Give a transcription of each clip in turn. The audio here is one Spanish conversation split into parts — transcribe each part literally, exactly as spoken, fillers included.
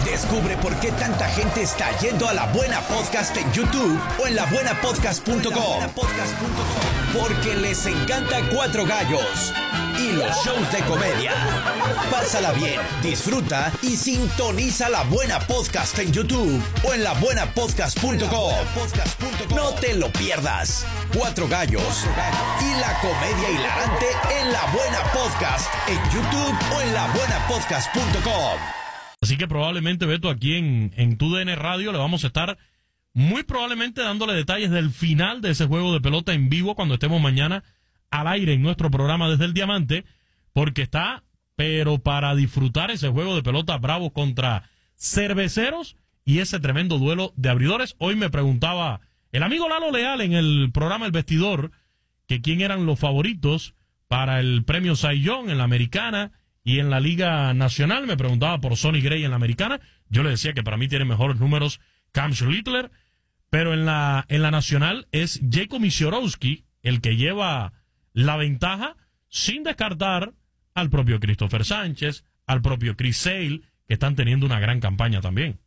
Descubre por qué tanta gente está yendo a La Buena Podcast en YouTube o en la buena podcast punto com. Porque les encanta Cuatro Gallos y los shows de comedia. Pásala bien, disfruta y sintoniza La Buena Podcast en YouTube o en la buena podcast punto com. No te lo pierdas. Cuatro Gallos y la comedia hilarante en La Buena Podcast en YouTube o en la buena podcast punto com. Así que probablemente, Beto, aquí en, en Tu D N Radio le vamos a estar muy probablemente dándole detalles del final de ese juego de pelota en vivo cuando estemos mañana al aire en nuestro programa Desde el Diamante, porque está, pero para disfrutar ese juego de pelota bravo contra Cerveceros y ese tremendo duelo de abridores. Hoy me preguntaba el amigo Lalo Leal en el programa El Vestidor que quién eran los favoritos para el premio Cy Young en la Americana y en la Liga Nacional. Me preguntaba por Sonny Gray en la Americana. Yo le decía que para mí tiene mejores números Cam Schlittler, pero en la en la Nacional es Jacob Misiorowski el que lleva la ventaja, sin descartar al propio Christopher Sánchez, al propio Chris Sale, que están teniendo una gran campaña también.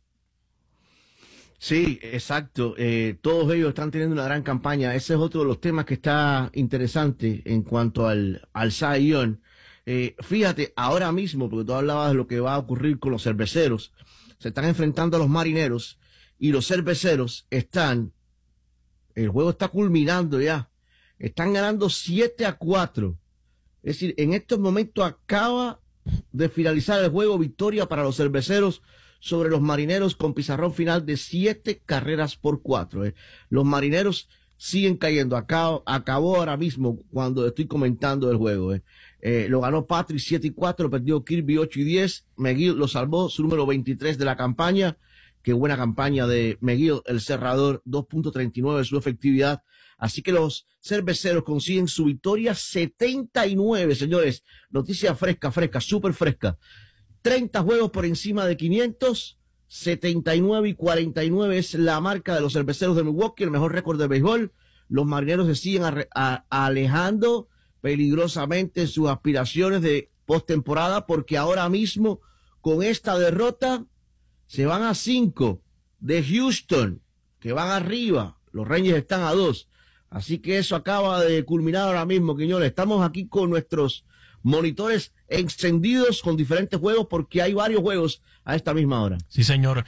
Sí, exacto. Eh, todos ellos están teniendo una gran campaña. Ese es otro de los temas que está interesante en cuanto al, al Cy Young. Eh, fíjate, ahora mismo, porque tú hablabas de lo que va a ocurrir con los Cerveceros, se están enfrentando a los Marineros y los Cerveceros están, el juego está culminando ya, están ganando siete a cuatro. Es decir, en estos momentos acaba de finalizar el juego, victoria para los Cerveceros sobre los Marineros con pizarrón final de siete carreras por cuatro. Eh. Los Marineros siguen cayendo. Acabo, acabó ahora mismo cuando estoy comentando el juego. Eh. Eh, lo ganó Patrick siete y cuatro, lo perdió Kirby ocho y diez. McGill lo salvó, su número veintitrés de la campaña. Qué buena campaña de McGill, el cerrador, dos punto treinta y nueve su efectividad. Así que los Cerveceros consiguen su victoria setenta y nueve, señores. Noticia fresca, fresca, súper fresca. treinta juegos por encima de quinientos, setenta y nueve y cuarenta y nueve es la marca de los Cerveceros de Milwaukee, el mejor récord de béisbol. Los Marineros se siguen a, a, alejando peligrosamente en sus aspiraciones de postemporada, porque ahora mismo, con esta derrota, se van a cinco de Houston, que van arriba. Los Rangers están a dos. Así que eso acaba de culminar ahora mismo, Quiñones. Estamos aquí con nuestros monitores encendidos con diferentes juegos porque hay varios juegos a esta misma hora. Sí, señor.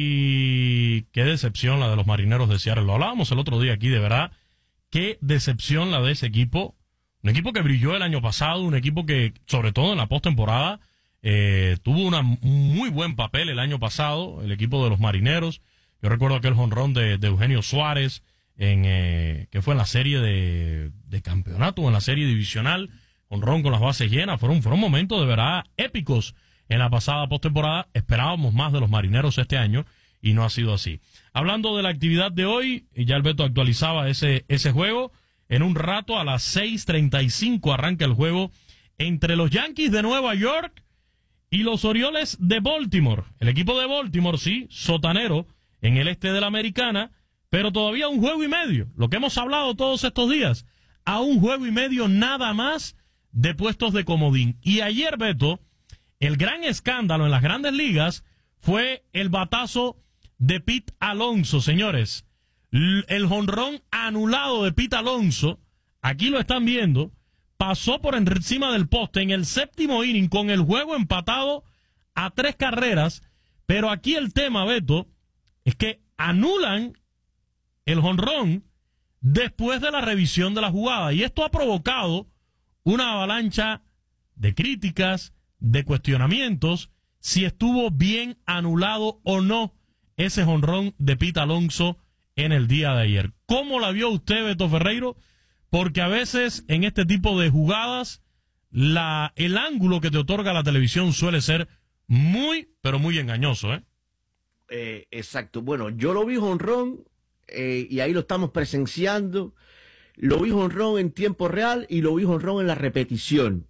Y qué decepción la de los Marineros de Seattle. Lo hablábamos el otro día aquí, de verdad. Qué decepción la de ese equipo. Un equipo que brilló el año pasado, un equipo que, sobre todo en la postemporada, eh, tuvo una, un muy buen papel el año pasado, el equipo de los Marineros. Yo recuerdo aquel jonrón de, de Eugenio Suárez, en eh, que fue en la serie de, de campeonato, en la serie divisional, jonrón con las bases llenas. Fueron, fueron momentos de verdad épicos en la pasada postemporada. Esperábamos más de los Marineros este año y no ha sido así. Hablando de la actividad de hoy, ya el Beto actualizaba ese, ese juego. En un rato, a las seis treinta y cinco, arranca el juego entre los Yankees de Nueva York y los Orioles de Baltimore. El equipo de Baltimore, sí, sotanero en el este de la Americana, pero todavía un juego y medio. Lo que hemos hablado todos estos días, a un juego y medio nada más de puestos de comodín. Y ayer, Beto, el gran escándalo en las Grandes Ligas fue el batazo de Pete Alonso, señores. El jonrón anulado de Pete Alonso, aquí lo están viendo, pasó por encima del poste en el séptimo inning con el juego empatado a tres carreras, pero aquí el tema, Beto, es que anulan el jonrón después de la revisión de la jugada, y esto ha provocado una avalancha de críticas, de cuestionamientos, si estuvo bien anulado o no ese jonrón de Pete Alonso en el día de ayer. ¿Cómo la vio usted, Beto Ferreiro? Porque a veces en este tipo de jugadas la el ángulo que te otorga la televisión suele ser muy, pero muy engañoso, ¿eh? Eh, exacto. Bueno, yo lo vi jonrón eh, y ahí lo estamos presenciando. Lo vi jonrón en tiempo real y lo vi jonrón en la repetición.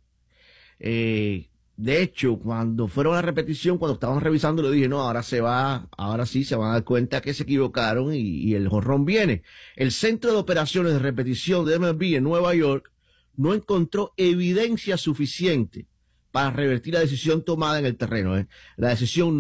Eh, de hecho, cuando fueron a la repetición, cuando estaban revisando, le dije, no, ahora se va, ahora sí se van a dar cuenta que se equivocaron y, y el jonrón viene. El Centro de Operaciones de Repetición de M L B en Nueva York no encontró evidencia suficiente para revertir la decisión tomada en el terreno. ¿eh? La decisión